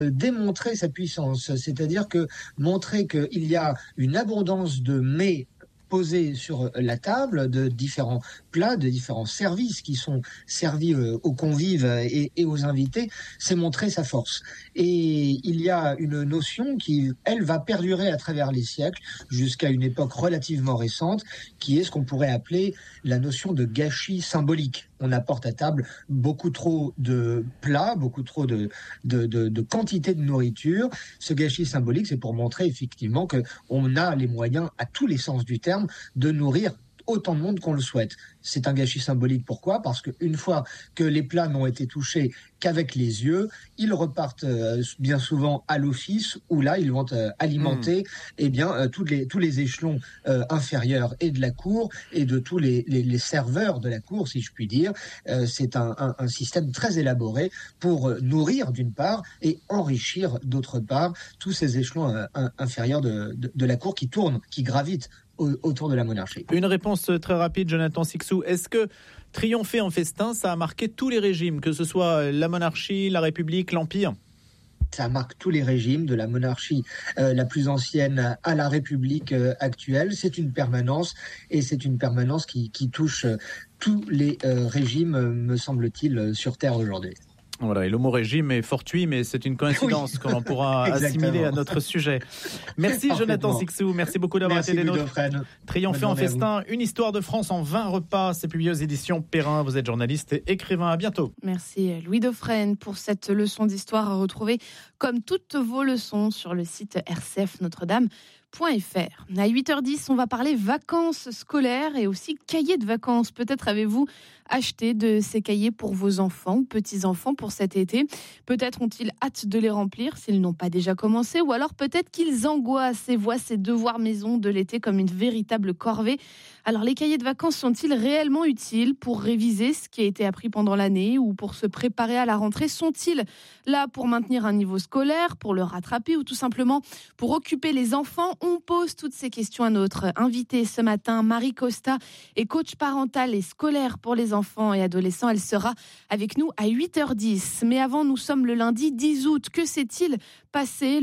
démontrer sa puissance, c'est-à-dire que montrer qu'il y a une abondance de mets posés sur la table, de différents plats, de différents services qui sont servis aux convives et aux invités, c'est montrer sa force. Et il y a une notion qui, elle, va perdurer à travers les siècles jusqu'à une époque relativement récente, qui est ce qu'on pourrait appeler la notion de gâchis symbolique. On apporte à table beaucoup trop de plats, beaucoup trop de quantité de nourriture. Ce gâchis symbolique, c'est pour montrer effectivement qu'on a les moyens, à tous les sens du terme, de nourrir autant de monde qu'on le souhaite. C'est un gâchis symbolique. Pourquoi ? Parce qu'une fois que les plats n'ont été touchés qu'avec les yeux, ils repartent bien souvent à l'office, où là, ils vont alimenter tous les échelons inférieurs et de la cour et de tous les serveurs de la cour, si je puis dire. C'est un système très élaboré pour nourrir d'une part et enrichir d'autre part tous ces échelons inférieurs de la cour qui tournent, qui gravitent autour de la monarchie. Une réponse très rapide, Jonathan Sixou. Est-ce que triompher en festin, ça a marqué tous les régimes, que ce soit la monarchie, la République, l'Empire ? Ça marque tous les régimes, de la monarchie la plus ancienne à la République actuelle. C'est une permanence, et c'est une permanence qui touche tous les régimes, me semble-t-il, sur Terre aujourd'hui. Voilà, et le mot régime est fortuit, mais c'est une coïncidence que l'on pourra assimiler à notre sujet. Merci Jonathan Sixou, merci beaucoup d'avoir été des nôtres. Triompher en festin, une histoire de France en 20 repas, c'est publié aux éditions Perrin. Vous êtes journaliste et écrivain, à bientôt. Merci Louis Dauphren pour cette leçon d'histoire à retrouver comme toutes vos leçons sur le site RCF Notre-Dame.fr. À 8h10, on va parler vacances scolaires et aussi cahiers de vacances. Peut-être avez-vous acheté de ces cahiers pour vos enfants ou petits-enfants pour cet été. Peut-être ont-ils hâte de les remplir s'ils n'ont pas déjà commencé, ou alors peut-être qu'ils angoissent et voient ces devoirs maison de l'été comme une véritable corvée. Alors les cahiers de vacances sont-ils réellement utiles pour réviser ce qui a été appris pendant l'année ou pour se préparer à la rentrée ? Sont-ils là pour maintenir un niveau scolaire, pour le rattraper ou tout simplement pour occuper les enfants ? On pose toutes ces questions à notre invitée ce matin. Marie Costa est coach parental et scolaire pour les enfants et adolescents. Elle sera avec nous à 8h10. Mais avant, nous sommes le lundi 10 août. Que s'est-il passé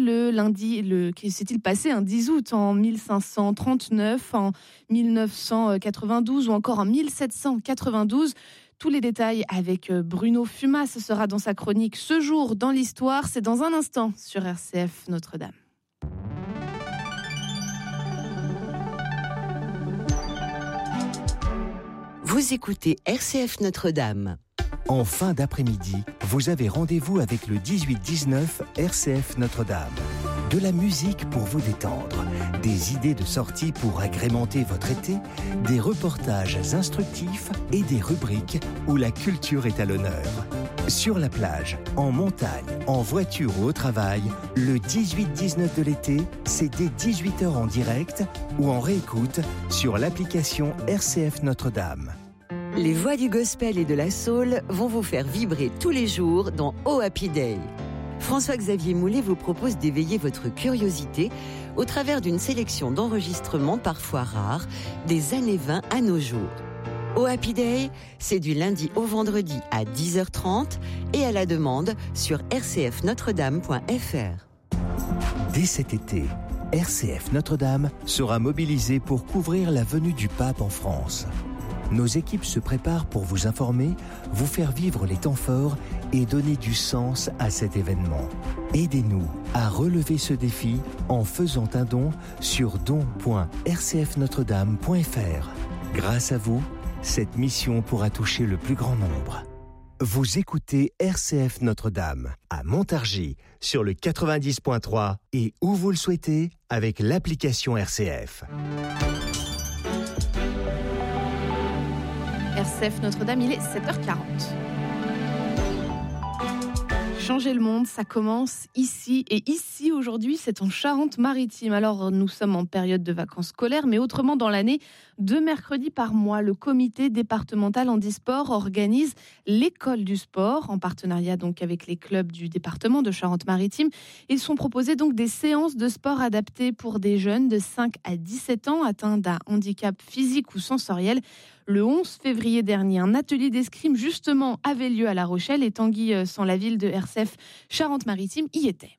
un 10 août en 1539, en 1992 ou encore en 1792 ? Tous les détails avec Bruno Fumat. Ce sera dans sa chronique Ce jour dans l'histoire. C'est dans un instant sur RCF Notre-Dame. Vous écoutez RCF Notre-Dame. En fin d'après-midi, vous avez rendez-vous avec le 18-19 RCF Notre-Dame. De la musique pour vous détendre, des idées de sortie pour agrémenter votre été, des reportages instructifs et des rubriques où la culture est à l'honneur. Sur la plage, en montagne, en voiture ou au travail, le 18-19 de l'été, c'est dès 18h en direct ou en réécoute sur l'application RCF Notre-Dame. Les voix du gospel et de la soul vont vous faire vibrer tous les jours dans Oh Happy Day. François-Xavier Moulet vous propose d'éveiller votre curiosité au travers d'une sélection d'enregistrements parfois rares des années 20 à nos jours. Oh Happy Day, c'est du lundi au vendredi à 10h30 et à la demande sur rcfnotredame.fr. Dès cet été, RCF Notre-Dame sera mobilisée pour couvrir la venue du pape en France. Nos équipes se préparent pour vous informer, vous faire vivre les temps forts et donner du sens à cet événement. Aidez-nous à relever ce défi en faisant un don sur don.rcfnotredame.fr. Grâce à vous, cette mission pourra toucher le plus grand nombre. Vous écoutez RCF Notre-Dame à Montargis sur le 90.3 et où vous le souhaitez avec l'application RCF. RCF Notre-Dame, il est 7h40. Changer le monde, ça commence ici. Et ici, aujourd'hui, c'est en Charente-Maritime. Alors, nous sommes en période de vacances scolaires, mais autrement, dans l'année, 2 mercredis par mois, le comité départemental handisport organise l'école du sport, en partenariat donc avec les clubs du département de Charente-Maritime. Ils sont proposés donc des séances de sport adaptées pour des jeunes de 5 à 17 ans atteints d'un handicap physique ou sensoriel. le 11 février dernier. Un atelier d'escrime justement avait lieu à La Rochelle et Tanguy, sans la ville de RCF Charente-Maritime, y était.